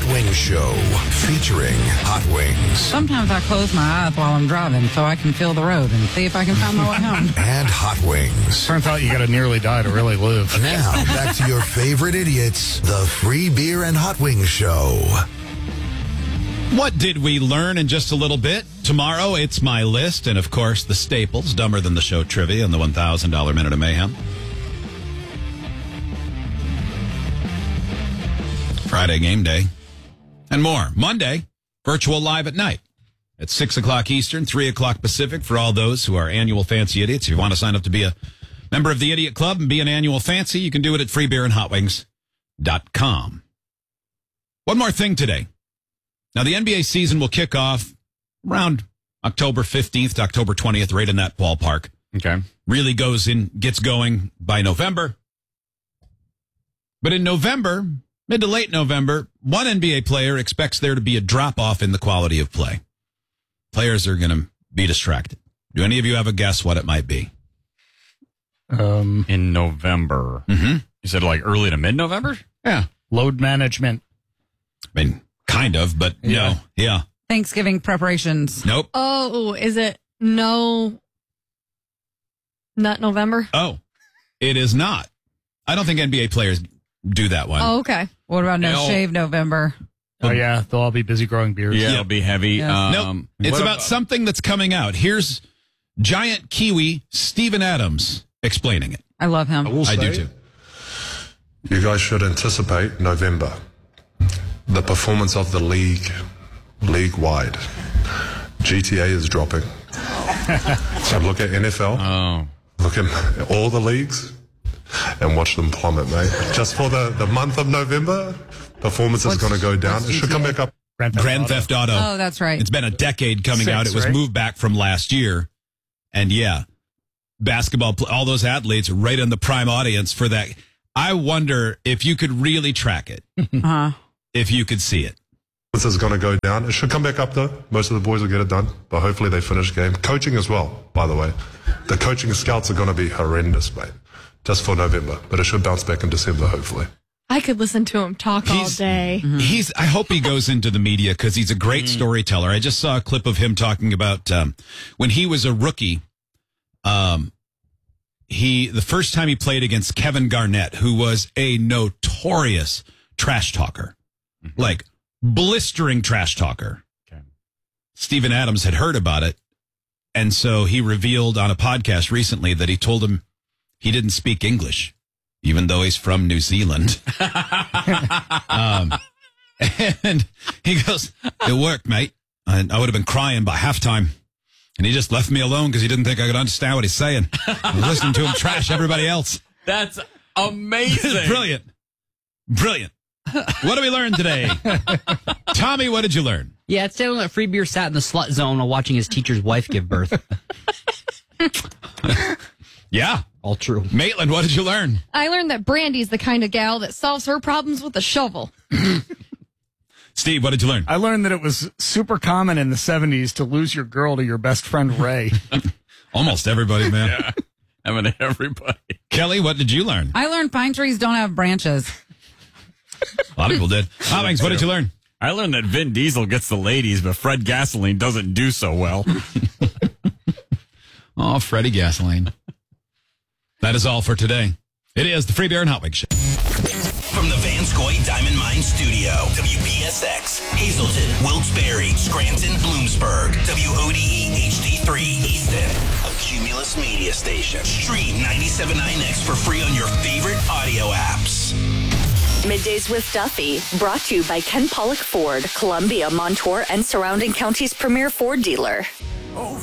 Wings Show, featuring Hot Wings. Sometimes I close my eyes while I'm driving so I can feel the road and see if I can find my way home. And Hot Wings. Turns out you got to nearly die to really live. Now, back to your favorite idiots, the Free Beer and Hot Wings Show. What did we learn in just a little bit? Tomorrow, it's my list, and of course, the staples, Dumber Than the Show trivia and the $1,000 Minute of Mayhem. Friday game day, and more. Monday, virtual live at night at 6 o'clock Eastern, 3 o'clock Pacific for all those who are annual Fancy Idiots. If you want to sign up to be a member of the Idiot Club and be an annual Fancy, you can do it at freebeerandhotwings.com. One more thing today. Now, the NBA season will kick off around October 15th to October 20th, right in that ballpark. Okay. Really gets going by November. But in November, mid to late November, one NBA player expects there to be a drop-off in the quality of play. Players are going to be distracted. Do any of you have a guess what it might be? In November. Mm-hmm. You said like early to mid-November? Yeah. Load management. I mean, kind of, but no. Yeah. Thanksgiving preparations. Nope. Oh, is it not November? Oh, it is not. I don't think NBA players do that one. Oh, okay. What about no shave November? Oh, yeah. They'll all be busy growing beards. Yeah, it'll be heavy. Yeah. Nope. It's about something that's coming out. Here's giant Kiwi Steven Adams explaining it. I love him. I do too. You guys should anticipate November. The performance of the league-wide. GTA is dropping. So look at NFL. Look at all the leagues and watch them plummet, mate. Just for the month of November, performance is going to go down. It should come back up. Grand Theft Auto. Oh, that's right. It's been a decade coming out. It was moved back from last year. And yeah, basketball, all those athletes are right in the prime audience for that. I wonder if you could really track it. If you could see it. This is going to go down. It should come back up, though. Most of the boys will get it done, but hopefully they finish the game. Coaching as well, by the way. The coaching scouts are going to be horrendous, mate, just for November, but it should bounce back in December, hopefully. I could listen to him talk all day. I hope he goes into the media because he's a great storyteller. I just saw a clip of him talking about when he was a rookie. The first time he played against Kevin Garnett, who was a notorious trash talker. Like blistering trash talker. Okay. Steven Adams had heard about it. And so he revealed on a podcast recently that he told him he didn't speak English, even though he's from New Zealand. And he goes, it worked, mate. And I would have been crying by halftime. And he just left me alone because he didn't think I could understand what he's saying. I was listening to him trash everybody else. That's amazing. Brilliant. Brilliant. What did we learn today? Tommy, what did you learn? Yeah, it's saying that Free Beer sat in the slut zone while watching his teacher's wife give birth. Yeah. All true. Maitland, what did you learn? I learned that Brandy's the kind of gal that solves her problems with a shovel. Steve, what did you learn? I learned that it was super common in the 70s to lose your girl to your best friend, Ray. Almost everybody, man. Yeah. I mean, everybody. Kelly, what did you learn? I learned pine trees don't have branches. A lot of people did. Alex, what did you learn? I learned that Vin Diesel gets the ladies, but Fred Gasoline doesn't do so well. Oh, Freddie Gasoline. That is all for today. It is the Free Beer and Hot Wings Show. From the Vanscoy Diamond Mine Studio, WPSX, Hazleton, Wilkes-Barre, Scranton, Bloomsburg, WODE HD3 Easton, a Cumulus media station. Stream 97.9X for free on your favorite audio apps. Middays with Duffy, brought to you by Ken Pollock Ford, Columbia, Montour, and surrounding counties' premier Ford dealer.